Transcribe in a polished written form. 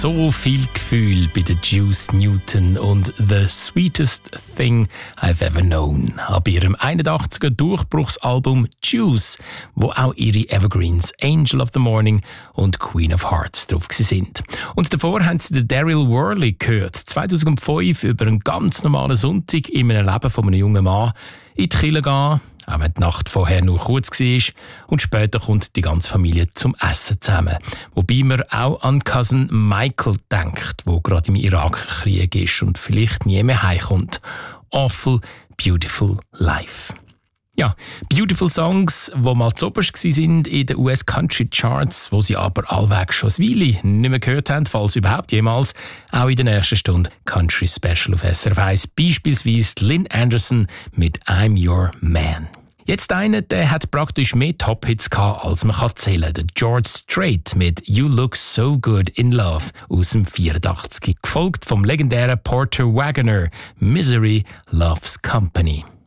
So viel Gefühl bei der Juice Newton und «The Sweetest Thing I've Ever Known» ab ihrem 81er Durchbruchsalbum «Juice», wo auch ihre Evergreens «Angel of the Morning» und «Queen of Hearts» drauf sind. Und davor haben sie den Daryl Worley gehört, 2005 über einen ganz normalen Sonntag in einem Leben von einem jungen Mann in die Kirche gehen, auch wenn die Nacht vorher nur kurz war. Und später kommt die ganze Familie zum Essen zusammen. Wobei man auch an Cousin Michael denkt, der gerade im Irakkrieg ist und vielleicht nie mehr heimkommt. Awful Beautiful Life. Ja, Beautiful Songs, die mal zuoberst waren in den US Country Charts, wo sie aber allweg schon eine Weile nicht mehr gehört haben, falls überhaupt jemals. Auch in der nächsten Stunde Country Special auf SRF 1, beispielsweise Lynn Anderson mit «I'm Your Man». Jetzt einer, der hat praktisch mehr Top-Hits gehabt, als man zählen kann. Der George Strait mit «You Look So Good in Love» aus dem 84. Gefolgt vom legendären Porter Wagoner «Misery Loves Company».